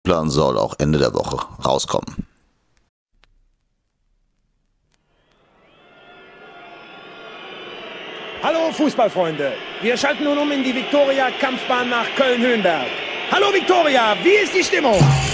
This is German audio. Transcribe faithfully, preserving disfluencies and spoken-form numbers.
Plan soll auch Ende der Woche rauskommen. Hallo Fußballfreunde, wir schalten nun um in die Viktoria-Kampfbahn nach Köln-Höhenberg. Hallo Viktoria, wie ist die Stimmung?